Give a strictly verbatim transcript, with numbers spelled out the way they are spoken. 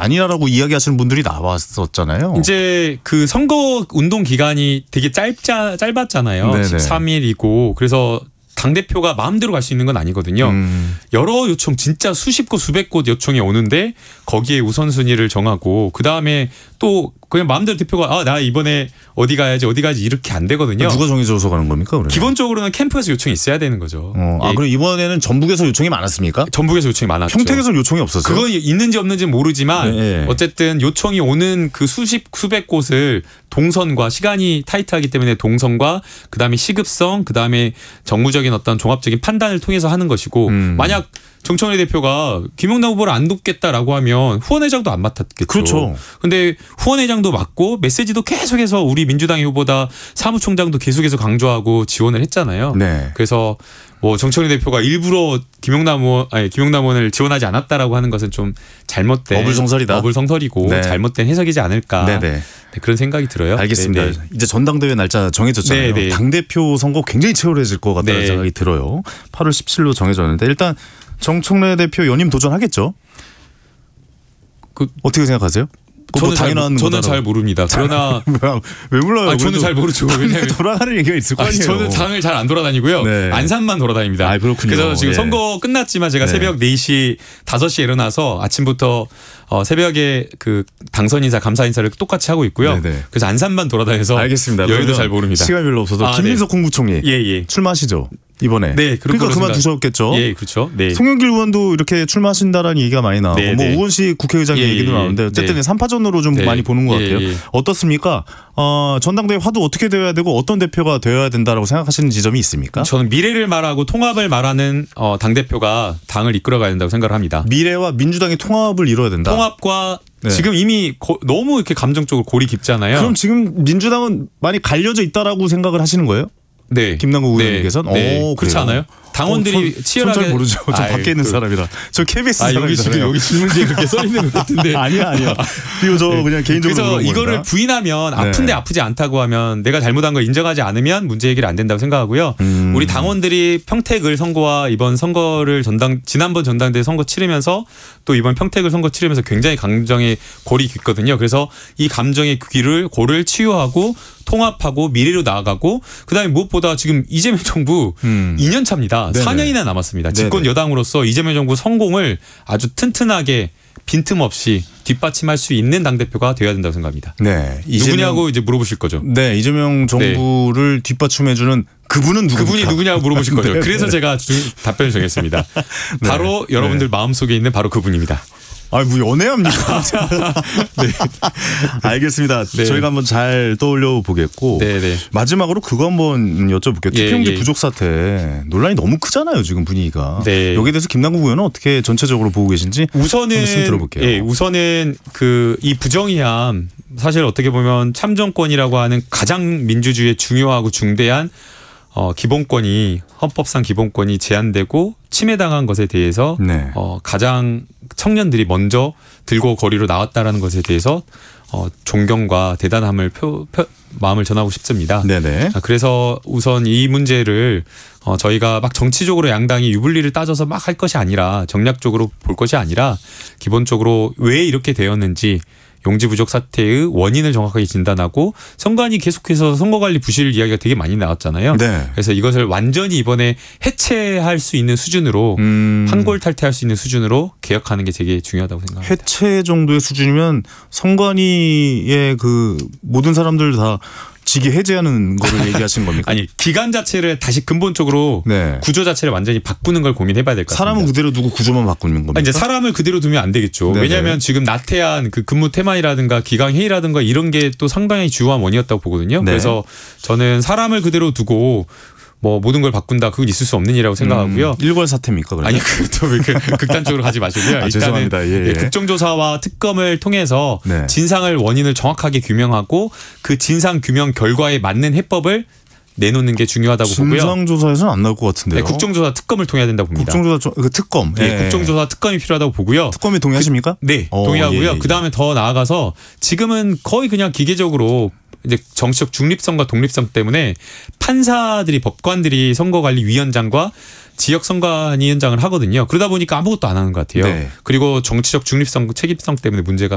아니라고 이야기하시는 분들이 나왔었잖아요. 이제 그 선거 운동 기간이 되게 짧자 짧았잖아요. 네네. 십삼 일이고 그래서 당대표가 마음대로 갈 수 있는 건 아니거든요. 음. 여러 요청 진짜 수십 곳 수백 곳 요청이 오는데 거기에 우선순위를 정하고 그다음에 또 그냥 마음대로 대표가 아, 나 이번에 어디 가야지 어디 가야지 이렇게 안 되거든요. 누가 정해줘서 가는 겁니까? 그러면? 기본적으로는 캠프에서 요청이 있어야 되는 거죠. 어, 아, 예. 그럼 이번에는 전북에서 요청이 많았습니까? 전북에서 요청이 많았죠. 평택에서는 요청이 없었어요? 그건 있는지 없는지는 모르지만 네. 어쨌든 요청이 오는 그 수십 수백 곳을 동선과 시간이 타이트하기 때문에 동선과 그다음에 시급성 그다음에 정무적인 어떤 종합적인 판단을 통해서 하는 것이고 음. 만약 정청래 대표가 김용남 후보를 안 돕겠다라고 하면 후원회장도 안 맡았겠죠. 그렇죠. 근데 후원회장도 맡고 메시지도 계속해서 우리 민주당의 후보다 사무총장도 계속해서 강조하고 지원을 했잖아요. 네. 그래서 뭐 정청래 대표가 일부러 김용남 의원, 아니 김용남 의원을 지원하지 않았다라고 하는 것은 좀 잘못된 어불성설이다. 어불성설이고 네. 잘못된 해석이지 않을까. 네네. 네, 그런 생각이 들어요. 알겠습니다. 네네. 이제 전당대회 날짜 정해졌잖아요. 네네. 당대표 선거 굉장히 치열해질 것 같다는 네. 생각이 들어요. 팔월 십칠일로 정해졌는데 일단 정청래 대표 연임 도전하겠죠? 그 어떻게 생각하세요? 저는, 잘, 당연한 저는 거다라고. 잘 모릅니다. 그러나 왜 몰라요? 아니, 저는 잘 모르죠. 왜냐하면 돌아가는 얘기가 있을 거 아니, 아니에요. 저는 당을 잘 안 돌아다니고요. 네. 안산만 돌아다닙니다. 아, 그렇군요. 그래서 지금 예. 선거 끝났지만 제가 네. 새벽 네 시, 다섯 시에 일어나서 아침부터 어, 새벽에 그 당선 인사, 감사 인사를 똑같이 하고 있고요. 네네. 그래서 안산만 돌아다녀서 알겠습니다. 여의도 그러면 잘 모릅니다. 시간이 별로 없어서 아, 김민석 홍부총리 예, 예. 출마하시죠 이번에. 네, 그런 그러니까 걸로 그만 생각- 두셨겠죠. 예, 그렇죠. 네. 송영길 의원도 이렇게 출마하신다라는 얘기가 많이 나오고 네, 뭐 네. 우원식 국회의장의 예, 얘기도 예, 나오는데 어쨌든 네. 삼 파전으로 좀 네. 많이 보는 것 예, 같아요. 예. 어떻습니까? 어, 전당대회 화두 어떻게 되어야 되고 어떤 대표가 되어야 된다라고 생각하시는 지점이 있습니까? 저는 미래를 말하고 통합을 말하는 어, 당대표가 당을 이끌어가야 된다고 생각을 합니다. 미래와 민주당의 통합을 이뤄야 된다. 통합과 네. 지금 이미 고, 너무 이렇게 감정적으로 골이 깊잖아요. 그럼 지금 민주당은 많이 갈려져 있다라고 생각을 하시는 거예요? 네. 김남국 네. 의원님께서는? 네. 오, 그렇지 그래요? 않아요? 당원들이 어, 전- 치열하게 전 잘 모르죠. 저 아이, 밖에 있는 그- 사람이라. 저 케이비에스 아 여기 지금 사람이잖아요. 여기 질문지에 그렇게 써 있는 것 같은데. 아니야 아니야. 그리고 저 그냥 개인적으로 그래서 물어본 이거를 겁니다. 부인하면 네. 아픈데 아프지 않다고 하면 내가 잘못한 걸 인정하지 않으면 문제 해결이 안 된다고 생각하고요. 음. 우리 당원들이 평택을 선거와 이번 선거를 전당 지난번 전당대회 선거 치르면서 또 이번 평택을 선거 치르면서 굉장히 감정의 골이 깊거든요. 그래서 이 감정의 귀를 골을 치유하고 통합하고 미래로 나아가고 그다음에 무엇보다 지금 이재명 정부 음. 이 년 차입니다. 네네. 사 년이나 남았습니다. 집권 네네. 여당으로서 이재명 정부 성공을 아주 튼튼하게 빈틈없이 뒷받침할 수 있는 당대표가 되어야 된다고 생각합니다. 네. 누구냐고 이제 물어보실 거죠. 네, 이재명 정부를 뒷받침해주는 그분은 누구입니까? 그분이 누구냐고 물어보실 거죠. 네, 그래서 네. 제가 주- 답변을 정했습니다. 네. 바로 여러분들 마음속에 있는 바로 그분입니다. 아, 뭐 연애합니까? 네. 알겠습니다. 네. 저희가 한번 잘 떠올려 보겠고 네네. 마지막으로 그거 한번 여쭤볼게요. 예, 투표용지 예. 부족 사태 논란이 너무 크잖아요. 지금 분위기가. 네. 여기에 대해서 김남국 의원은 어떻게 전체적으로 보고 계신지 우선은 말씀 들어볼게요. 예, 우선은 그 이 부정의함 사실 어떻게 보면 참정권이라고 하는 가장 민주주의에 중요하고 중대한 어, 기본권이 헌법상 기본권이 제한되고 침해당한 것에 대해서 네. 어, 가장 청년들이 먼저 들고 거리로 나왔다라는 것에 대해서 어, 존경과 대단함을 표, 표, 마음을 전하고 싶습니다. 네네. 아, 그래서 우선 이 문제를 어, 저희가 막 정치적으로 양당이 유불리를 따져서 막 할 것이 아니라 정략적으로 볼 것이 아니라 기본적으로 왜 이렇게 되었는지 용지 부족 사태의 원인을 정확하게 진단하고 선관위 계속해서 선거관리 부실 이야기가 되게 많이 나왔잖아요. 네. 그래서 이것을 완전히 이번에 해체할 수 있는 수준으로 음. 한골 탈퇴할 수 있는 수준으로 개혁하는 게 되게 중요하다고 생각합니다. 해체 정도의 수준이면 선관위의 그 모든 사람들 다 직위 해제하는 거를 얘기하시는 겁니까? 아니 기관 자체를 다시 근본적으로 네. 구조 자체를 완전히 바꾸는 걸 고민해봐야 될 것 같습니다. 사람은 그대로 두고 구조만 바꾸는 겁니까? 아니, 이제 사람을 그대로 두면 안 되겠죠. 네네. 왜냐하면 지금 나태한 그 근무 태만이라든가 기강 회의라든가 이런 게 또 상당히 주요한 원인이었다고 보거든요. 네. 그래서 저는 사람을 그대로 두고 뭐 모든 걸 바꾼다 그건 있을 수 없는 일이라고 생각하고요. 음, 일괄 사태입니까? 그러면? 아니 그것도 왜 이렇게 극단적으로 가지 마시고요. 아, 죄송합니다. 예, 예. 국정조사와 특검을 통해서 네. 진상을 원인을 정확하게 규명하고 그 진상 규명 결과에 맞는 해법을 내놓는 게 중요하다고 보고요. 진상조사에서는 안 나올 것 같은데요. 네, 국정조사 특검을 통해야 된다고 봅니다. 국정조사 조- 그 특검. 네, 예. 국정조사 특검이 필요하다고 보고요. 특검이 동의하십니까? 네, 어, 동의하고요. 예, 예. 그 다음에 더 나아가서 지금은 거의 그냥 기계적으로 이제 정치적 중립성과 독립성 때문에 판사들이 법관들이 선거관리위원장과 지역선관위원장을 하거든요. 그러다 보니까 아무것도 안 하는 것 같아요. 네. 그리고 정치적 중립성, 책임성 때문에 문제가